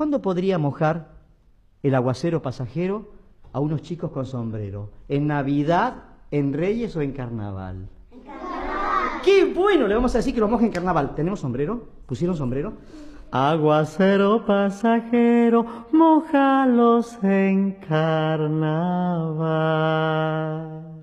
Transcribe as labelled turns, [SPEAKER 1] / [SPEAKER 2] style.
[SPEAKER 1] ¿Cuándo podría mojar el aguacero pasajero a unos chicos con sombrero? ¿En Navidad, en Reyes o en Carnaval?
[SPEAKER 2] En Carnaval.
[SPEAKER 1] ¡Qué bueno! Le vamos a decir que lo moje en Carnaval. ¿Tenemos sombrero? ¿Pusieron sombrero? Aguacero pasajero, mójalos en Carnaval.